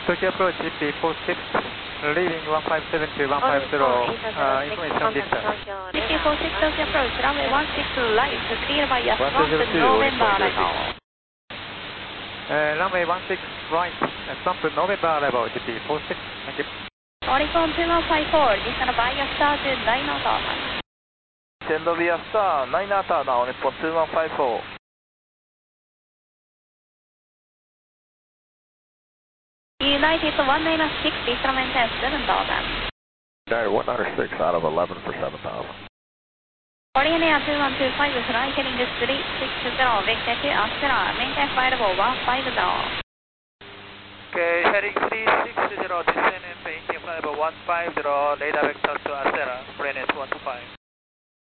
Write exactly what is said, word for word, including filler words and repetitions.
Tokyo approach G P four six, leaving one five seven to one five zero, uh, information distance. G P four six Tokyo approach, runway one six right, clear by Swamp November arrival. Uh, runway one six right, Swamp November arrival, G P four six, thank you. Oricon two one five four, descend via star to nine knot. Descend via star, nine knot now, Nippon two one five four. United one nine six, descend maintain seven thousand. United one nine six out of eleven for seven thousand. Korean Air two one two five, fly heading three six zero, vector to Astra, maintain flight level one five zero. Okay, heading three six zero, descend and maintain flight level one five zero, radar vector to Astra, Brennett one two five.